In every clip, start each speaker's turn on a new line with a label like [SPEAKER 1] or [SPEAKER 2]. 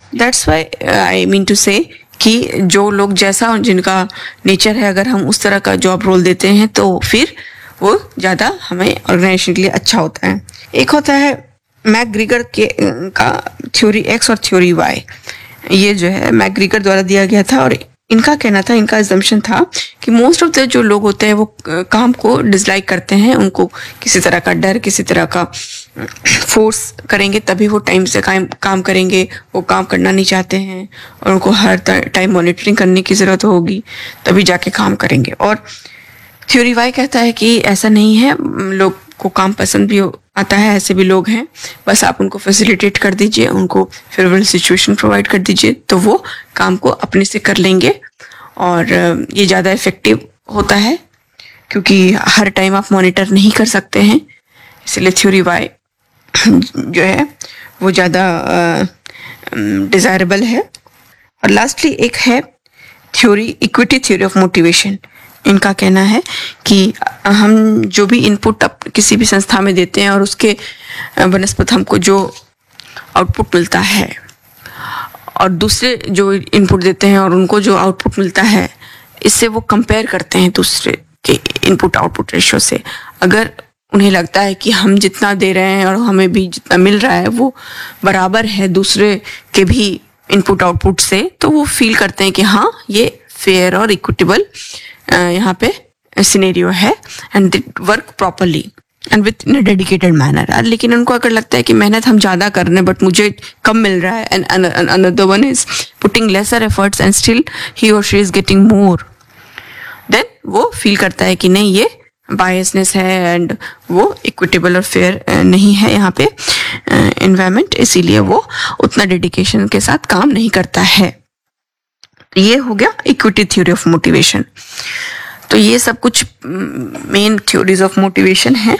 [SPEAKER 1] That's why I mean to से कि जो लोग जैसा जिनका नेचर है, अगर हम उस तरह का जॉब रोल देते हैं तो फिर वो ज़्यादा हमें ऑर्गेनाइजेशन के लिए अच्छा होता है. एक होता है मैकग्रीगर का थ्योरी एक्स और थ्योरी वाई. ये जो है मैकग्रीगर द्वारा दिया गया था और इनका कहना था, इनका अजम्पशन था कि मोस्ट ऑफ द जो लोग होते हैं वो काम को डिसलाइक करते हैं. उनको किसी तरह का डर, किसी तरह का फोर्स करेंगे तभी वो टाइम से काम करेंगे. वो काम करना नहीं चाहते हैं और उनको हर टाइम मॉनिटरिंग करने की ज़रूरत होगी तभी जाके काम करेंगे. और थ्योरी वाई कहता है कि ऐसा नहीं है, लोग को काम पसंद भी आता है, ऐसे भी लोग हैं, बस आप उनको फैसिलिटेट कर दीजिए, उनको फेवरेबल सिचुएशन प्रोवाइड कर दीजिए तो वो काम को अपने से कर लेंगे. और ये ज़्यादा इफेक्टिव होता है क्योंकि हर टाइम आप मॉनिटर नहीं कर सकते हैं. इसलिए थ्योरी वाई जो है वो ज़्यादा डिज़ायरेबल है. और लास्टली एक है theory, equity theory of motivation. इनका कहना है कि हम जो भी इनपुट किसी भी संस्था में देते हैं और उसके बनस्पत हमको जो आउटपुट मिलता है और दूसरे जो इनपुट देते हैं और उनको जो आउटपुट मिलता है, इससे वो कंपेयर करते हैं दूसरे के इनपुट आउटपुट रेशियो से. अगर उन्हें लगता है कि हम जितना दे रहे हैं और हमें भी जितना मिल रहा है वो बराबर है दूसरे के भी इनपुट आउटपुट से, तो वो फील करते हैं कि हाँ ये फेयर और इक्विटेबल यहाँ पे सिनेरियो है and they work properly and with in a dedicated manner. लेकिन उनको अगर लगता है कि मेहनत हम ज़्यादा कर रहे हैं बट मुझे कम मिल रहा है and another one is putting laser efforts and still he और she is getting more, then वो फील करता है कि नहीं ये बायसनेस है एंड वो इक्विटेबल और फेयर नहीं है यहाँ पे एनवायरनमेंट, इसीलिए वो उतना डेडिकेशन के साथ काम नहीं करता है. ये हो गया इक्विटी थ्योरी ऑफ मोटिवेशन. तो ये सब कुछ मेन थ्योरीज ऑफ मोटिवेशन है.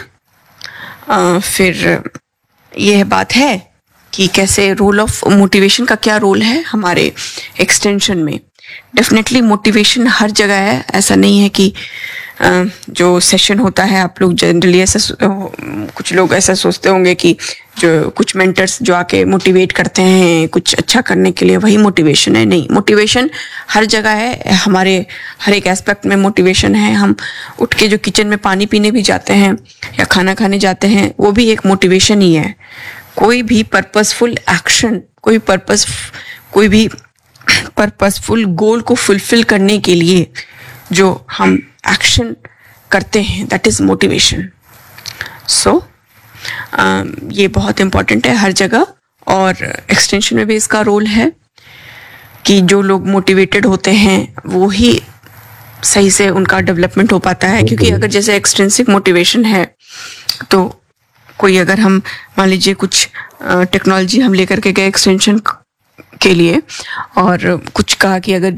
[SPEAKER 1] फिर यह बात है कि कैसे रोल ऑफ मोटिवेशन का क्या रोल है हमारे एक्सटेंशन में. डेफिनेटली मोटिवेशन हर जगह है. ऐसा नहीं है कि जो सेशन होता है, आप लोग जनरली ऐसा कुछ लोग ऐसा सोचते होंगे कि जो कुछ मेंटर्स जो आके मोटिवेट करते हैं कुछ अच्छा करने के लिए वही मोटिवेशन है. नहीं, मोटिवेशन हर जगह है. हमारे हर एक एस्पेक्ट में मोटिवेशन है. हम उठ के जो किचन में पानी पीने भी जाते हैं या खाना खाने जाते हैं वो भी एक मोटिवेशन ही है. कोई भी पर्पसफुल एक्शन, कोई भी पर्पसफुल गोल को फुलफिल करने के लिए जो हम एक्शन करते हैं दैट इज मोटिवेशन. सो ये बहुत इम्पोर्टेंट है हर जगह. और एक्सटेंशन में भी इसका रोल है कि जो लोग मोटिवेटेड होते हैं वो ही सही से उनका डेवलपमेंट हो पाता है. क्योंकि अगर जैसे एक्सटेंसिव मोटिवेशन है तो कोई अगर हम मान लीजिए कुछ टेक्नोलॉजी हम लेकर के गए एक्सटेंशन के लिए और कुछ कहा कि अगर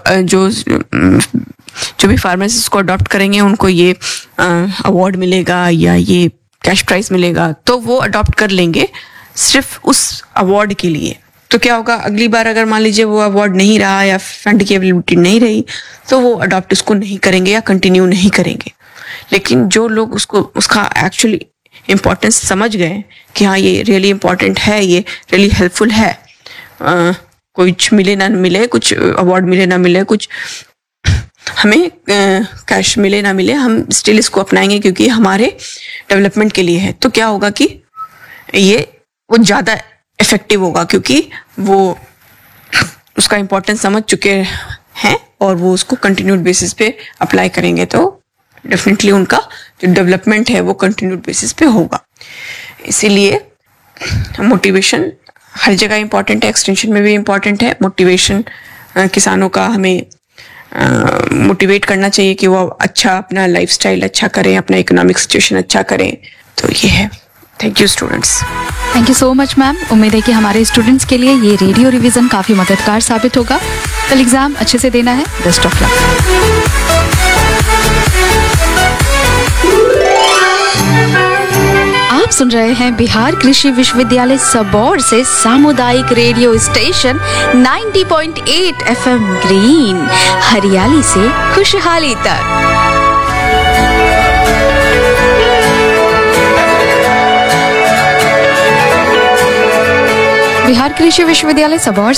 [SPEAKER 1] जो भी फार्मर्स इसको अडॉप्ट करेंगे उनको ये अवार्ड मिलेगा या ये कैश प्राइज मिलेगा, तो वो अडॉप्ट कर लेंगे सिर्फ उस अवार्ड के लिए. तो क्या होगा, अगली बार अगर मान लीजिए वो अवार्ड नहीं रहा या फंड की अवेलेबिलिटी नहीं रही तो वो अडॉप्ट उसको नहीं करेंगे या कंटिन्यू नहीं करेंगे. लेकिन जो लोग उसका एक्चुअली इम्पोर्टेंस समझ गए कि हाँ ये रियली इम्पोर्टेंट है, ये रियली हेल्पफुल है, कुछ मिले ना मिले, कुछ अवार्ड मिले ना मिले, कुछ हमें कैश मिले ना मिले, हम स्टिल इसको अपनाएंगे क्योंकि हमारे डेवलपमेंट के लिए है. तो क्या होगा कि वो ज़्यादा इफेक्टिव होगा क्योंकि वो उसका इम्पोर्टेंस समझ चुके हैं और वो उसको कंटिन्यूड बेसिस पे अप्लाई करेंगे. तो डेफिनेटली उनका जो डेवलपमेंट है वो कंटिन्यूड बेसिस पे होगा. इसीलिए मोटिवेशन हर जगह इम्पॉर्टेंट है. एक्सटेंशन में भी इम्पॉर्टेंट है. मोटिवेशन किसानों का हमें मोटिवेट करना चाहिए कि वो अच्छा अपना लाइफस्टाइल अच्छा करें, अपना इकोनॉमिक सिचुएशन अच्छा करें. तो ये है. Thank you students.
[SPEAKER 2] Thank you so much ma'am. उम्मीद है कि हमारे स्टूडेंट्स के लिए ये रेडियो रिवीजन काफ़ी मददगार साबित होगा. कल एग्ज़ाम अच्छे से देना है. Best of luck. आप सुन रहे हैं बिहार कृषि विश्वविद्यालय सबौर से सामुदायिक रेडियो स्टेशन 90.8 FM ग्रीन, हरियाली से खुशहाली तक. बिहार कृषि विश्वविद्यालय सबौर